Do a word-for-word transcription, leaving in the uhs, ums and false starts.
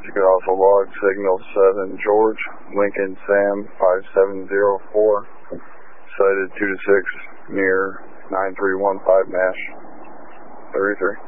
You could also log signal seven George, Lincoln Sam five seven zero four, sighted two to six near nine three one five Nash thirty-three.